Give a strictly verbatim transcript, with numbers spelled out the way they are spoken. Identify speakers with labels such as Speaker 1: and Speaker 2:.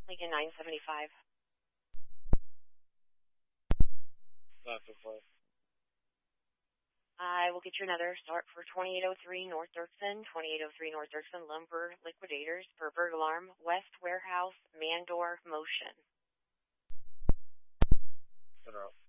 Speaker 1: Lincoln nine seventy-five.
Speaker 2: Not so far.
Speaker 1: I will get you another start for twenty-eight oh three North Dirksen, twenty-eight oh three North Dirksen Lumber Liquidators for burglar alarm, West Warehouse, man door, motion.
Speaker 2: Center up.